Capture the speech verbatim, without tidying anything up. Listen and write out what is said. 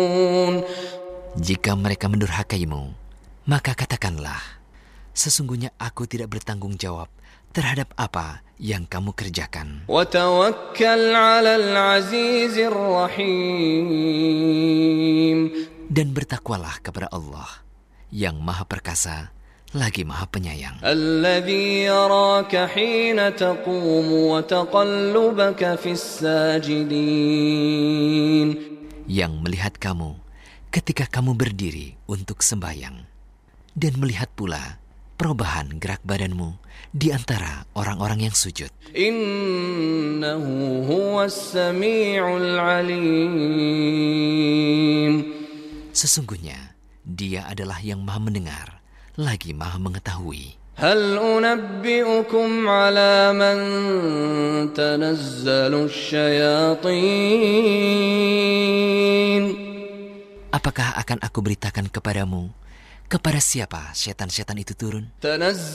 Jika mereka mendurhakaimu, maka katakanlah, sesungguhnya aku tidak bertanggung jawab terhadap apa yang kamu kerjakan. وَتَوَكَّلْ عَلَى الْعَزِيزِ الرَّحِيمِ. Dan bertakwalah kepada Allah yang Maha Perkasa lagi Maha Penyayang. الَّذِي يَرَاكَ حِينَ تَقُومُ وَتَقَلُّبَكَ فِي السَّاجِدِينَ. Yang melihat kamu ketika kamu berdiri untuk sembahyang, dan melihat pula perubahan gerak badanmu di antara orang-orang yang sujud. Innahu huwas sami'ul alim. Sesungguhnya Dia adalah yang Maha mendengar lagi Maha mengetahui. Hal unabbi'ukum ala man tanazzalu syayatin. Apakah akan aku beritakan kepadamu kepada siapa setan-setan itu turun?